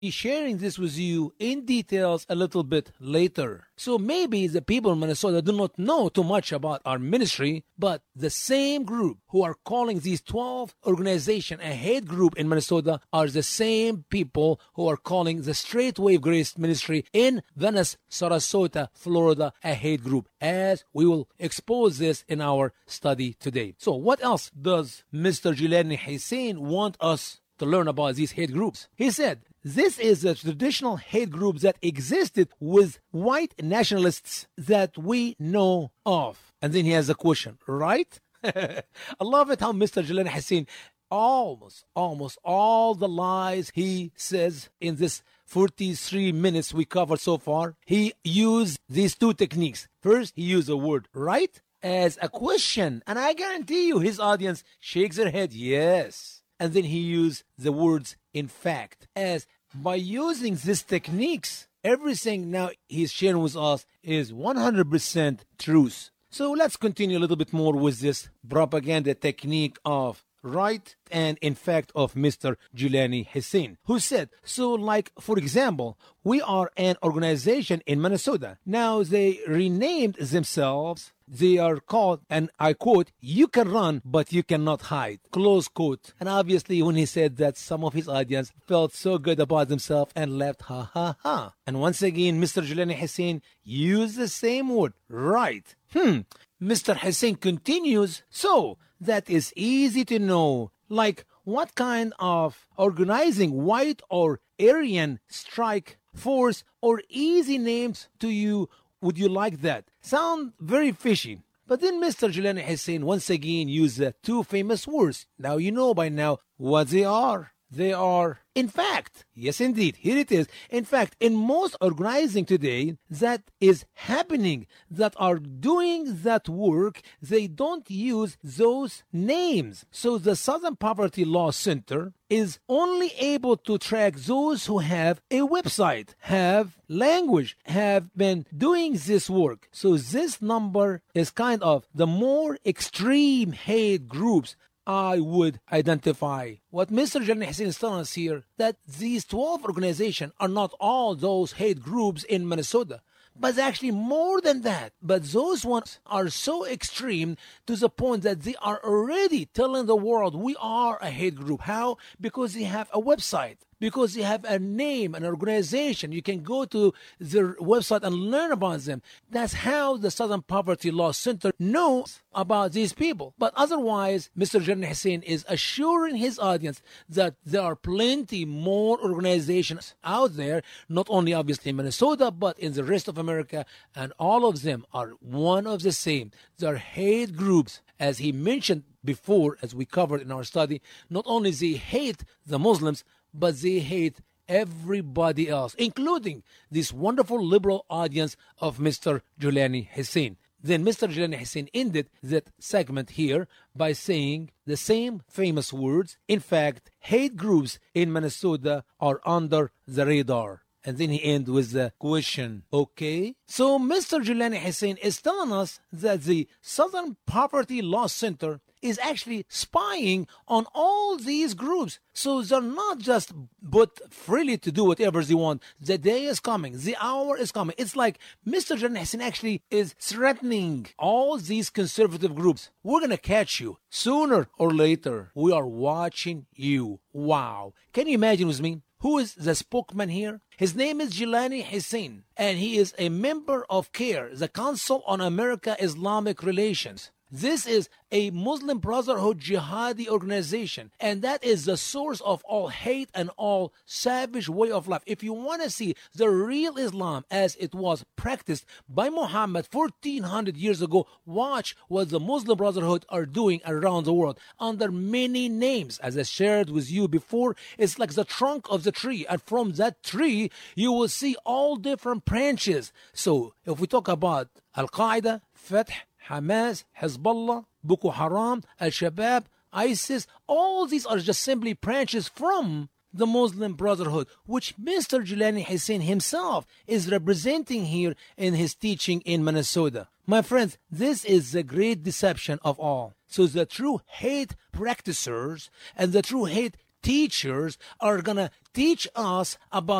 be sharing this with you in details a little bit later. So maybe the people in Minnesota do not know too much about our ministry, but the same group who are calling these 12 organizations a hate group in Minnesota are the same people who are calling the Straight Wave Grace Ministry in Venice, Sarasota, Florida a hate group, as we will expose this in our study today. So what else does Mr. Jilani Hussein want us to learn about these hate groups? He said, this is a traditional hate group that existed with white nationalists that we know of. And then he has a question, right? I love it how Mr. Jilani Hussein, almost all the lies he says in this 43 minutes we covered so far, he used these two techniques. First, he used the word right as a question, and I guarantee you his audience shakes their head, yes. And then he used the words in fact, as by using these techniques, everything now he's sharing with us is 100% truth. So let's continue a little bit more with this propaganda technique of right and in fact of Mr. Jilani Hussein, who said, so like, for example, we are an organization in Minnesota. Now they renamed themselves. They are called, and I quote, you can run, but you cannot hide, close quote. And obviously when he said that, some of his audience felt so good about themselves and laughed, ha ha ha. And once again, Mr. Jilani Hussein used the same word, right. Mr. Hussein continues, so that is easy to know. Like, what kind of organizing white or Aryan strike force or easy names to you would you like that? Sound very fishy. But then Mr. Jilani Hussein once again used the two famous words. Now you know by now what they are. They are, in fact, yes indeed, here it is. In fact, in most organizing today that is happening, that are doing that work, they don't use those names. So the Southern Poverty Law Center is only able to track those who have a website, have language, have been doing this work. So this number is kind of the more extreme hate groups I would identify. What Mr. Jilani Hussein is telling us here, that these 12 organizations are not all those hate groups in Minnesota, but actually more than that. But those ones are so extreme to the point that they are already telling the world we are a hate group. How? Because they have a website. Because they have a name, an organization. You can go to their website and learn about them. That's how the Southern Poverty Law Center knows about these people. But otherwise, Mr. Jilani Hussein is assuring his audience that there are plenty more organizations out there, not only obviously in Minnesota, but in the rest of America, and all of them are one of the same. They're hate groups. As he mentioned before, as we covered in our study, not only they hate the Muslims, but they hate everybody else, including this wonderful liberal audience of Mr. Jilani Hussein. Then Mr. Jilani Hussein ended that segment here by saying the same famous words. In fact, hate groups in Minnesota are under the radar. And then he ends with the question, okay? So Mr. Jilani Hussein is telling us that the Southern Poverty Law Center is actually spying on all these groups. So they're not just put freely to do whatever they want. The day is coming. The hour is coming. It's like Mr. Jilani Hussein actually is threatening all these conservative groups. We're going to catch you sooner or later. We are watching you. Wow. Can you imagine with me? Who is the spokesman here? His name is Jilani Hussein, and he is a member of CAIR, the Council on America-Islamic Relations. This is a Muslim Brotherhood jihadi organization, and that is the source of all hate and all savage way of life. If you want to see the real Islam as it was practiced by Muhammad 1400 years ago, watch what the Muslim Brotherhood are doing around the world under many names. As I shared with you before, it's like the trunk of the tree, and from that tree you will see all different branches. So if we talk about Al-Qaeda, Fatah, Hamas, Hezbollah, Boko Haram, Al-Shabaab, ISIS, all these are just simply branches from the Muslim Brotherhood, which Mr. Jilani Hussein himself is representing here in his teaching in Minnesota. My friends, this is the great deception of all. So the true hate practicers and the true hate teachers are going to teach us about